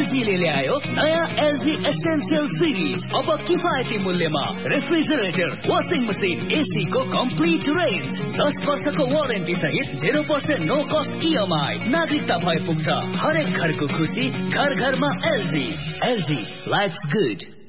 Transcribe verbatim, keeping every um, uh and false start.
एलजीले ल्यायो नयाँ LG essential series. अब किफायती मूल्यमा रेफ्रिजरेटर, वाशिङ मसिन, एसी को कम्प्लिट रेन्ज, दस वर्षको वारेन्टी सहित zero percent no cost EMI. नागरिकता भए पुग्छ हरेक घरको खुसी, घर घरमा एलजी। LG lives good.